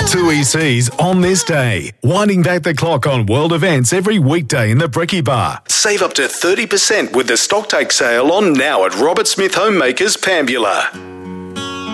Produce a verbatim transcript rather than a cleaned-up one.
Two E Cs on this day. Winding back the clock on world events every weekday in the Bricky Bar. Save up to thirty percent with the stocktake sale on now at Robert Smith Homemakers, Pambula.